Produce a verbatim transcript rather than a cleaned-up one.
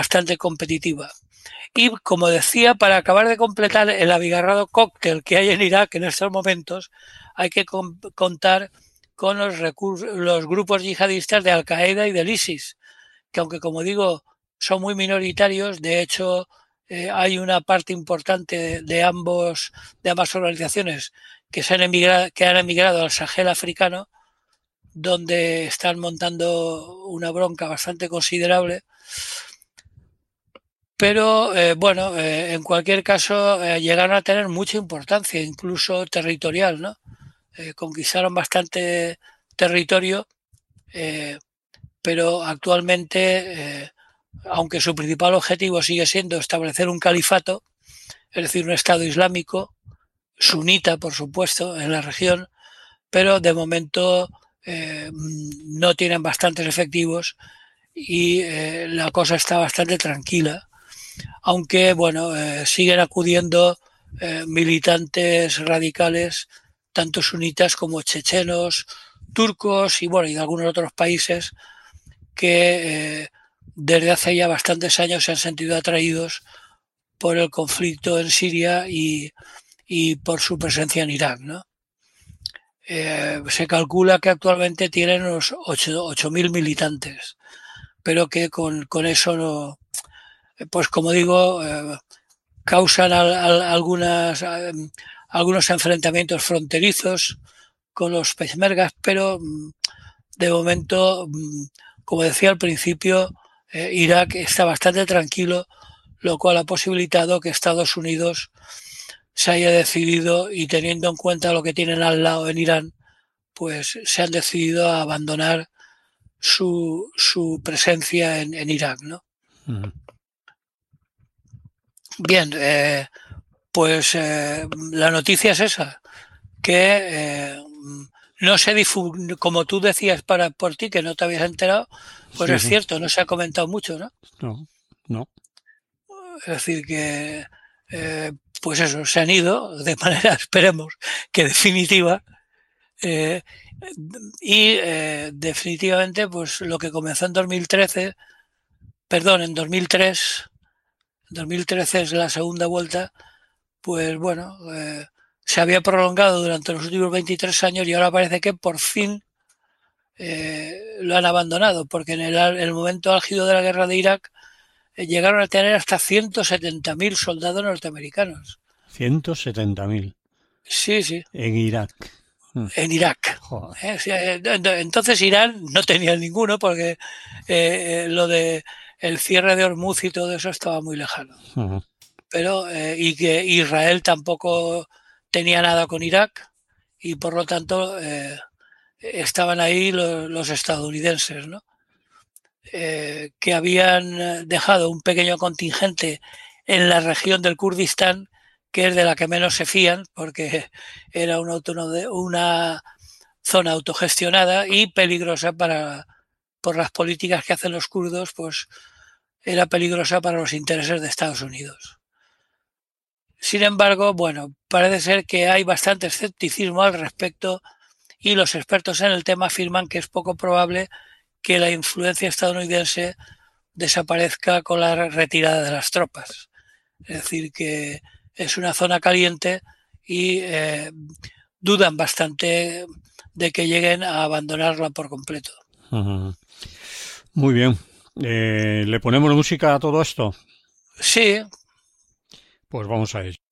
bastante competitiva. Y, como decía, para acabar de completar el abigarrado cóctel que hay en Irak en estos momentos, hay que con contar con los, los grupos yihadistas de Al-Qaeda y del ISIS, que aunque, como digo, son muy minoritarios, de hecho eh, hay una parte importante de, de, ambos, de ambas organizaciones que, se han emigrado, que han emigrado al Sahel africano, donde están montando una bronca bastante considerable. Pero eh, bueno, eh, en cualquier caso eh, llegaron a tener mucha importancia, incluso territorial, ¿no? Eh, conquistaron bastante territorio, eh, pero actualmente, eh, aunque su principal objetivo sigue siendo establecer un califato, es decir, un Estado islámico, sunita, por supuesto, en la región, pero de momento eh, no tienen bastantes efectivos y eh, la cosa está bastante tranquila. Aunque, bueno, eh, siguen acudiendo eh, militantes radicales, tanto sunitas como chechenos, turcos y, bueno, y de algunos otros países que eh, desde hace ya bastantes años se han sentido atraídos por el conflicto en Siria y, y por su presencia en Irak, ¿no? Eh, se calcula que actualmente tienen unos ocho mil militantes, pero que con, con eso no, pues como digo, eh, causan al, al, algunas, eh, algunos enfrentamientos fronterizos con los peshmergas, pero de momento, como decía al principio, eh, Irak está bastante tranquilo, lo cual ha posibilitado que Estados Unidos se haya decidido, y teniendo en cuenta lo que tienen al lado en Irán, pues se han decidido a abandonar su, su presencia en, en Irak, ¿no? Uh-huh. Bien, eh, pues eh, la noticia es esa, que eh, no se difunde, como tú decías para por ti, que no te habías enterado, pues sí, es cierto, no se ha comentado mucho, ¿no? No, no. Es decir, que eh, pues eso, se han ido de manera, esperemos, que definitiva, eh, y eh, definitivamente pues lo que comenzó en dos mil trece, perdón, en dos mil tres, dos mil trece es la segunda vuelta, pues bueno, eh, se había prolongado durante los últimos veintitrés años y ahora parece que por fin eh, lo han abandonado, porque en el, en el momento álgido de la guerra de Irak eh, llegaron a tener hasta ciento setenta mil soldados norteamericanos. ciento setenta mil. Sí, sí. En Irak. En Irak. Eh, entonces Irán no tenía ninguno porque eh, lo de el cierre de Hormuz y todo eso estaba muy lejano. Uh-huh. Pero eh, y que Israel tampoco tenía nada con Irak y por lo tanto eh, estaban ahí los, los estadounidenses, ¿no? Eh, que habían dejado un pequeño contingente en la región del Kurdistán, que es de la que menos se fían, porque era una, una zona autogestionada y peligrosa para, por las políticas que hacen los kurdos, pues era peligrosa para los intereses de Estados Unidos. Sin embargo, bueno, parece ser que hay bastante escepticismo al respecto y los expertos en el tema afirman que es poco probable que la influencia estadounidense desaparezca con la retirada de las tropas. Es decir, que es una zona caliente y eh, dudan bastante de que lleguen a abandonarla por completo. Uh-huh. Muy bien. Eh, ¿Le ponemos música a todo esto? Sí. Pues vamos a ello.